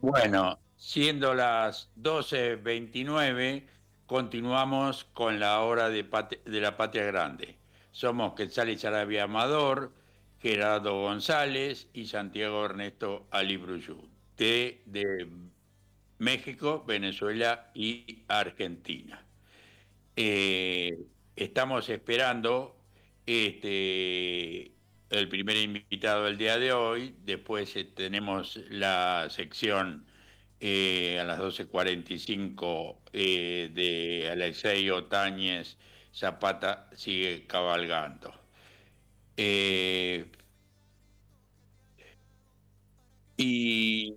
Bueno, siendo las 12:29, continuamos con la hora de la Patria Grande. Somos Quetzal y Sarabia Amador, Gerardo González y Santiago Ernesto Alibruyú, de México, Venezuela y Argentina. Eh, Estamos esperando este, el primer invitado del día de hoy. Después tenemos la sección a las 12:45 de Alexei Otañez. Zapata sigue cabalgando. Eh, y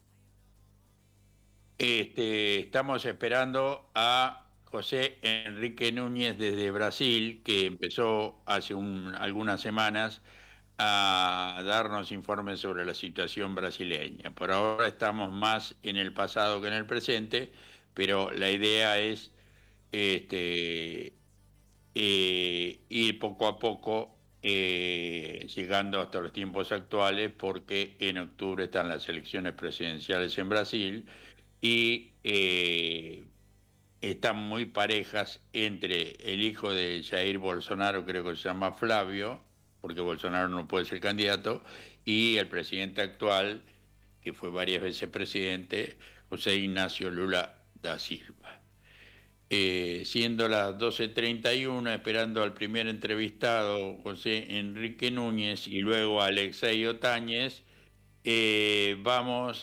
estamos esperando a José Enrique Núñez desde Brasil, que empezó hace algunas semanas a darnos informes sobre la situación brasileña. Por ahora estamos más en el pasado que en el presente, pero la idea es este, ir poco a poco llegando hasta los tiempos actuales, porque en octubre están las elecciones presidenciales en Brasil y están muy parejas entre el hijo de Jair Bolsonaro, creo que se llama Flavio, porque Bolsonaro no puede ser candidato, y el presidente actual, que fue varias veces presidente, José Ignacio Lula da Silva. Siendo las 12:31, esperando al primer entrevistado, José Enrique Núñez, y luego a Alexei Otañez, vamos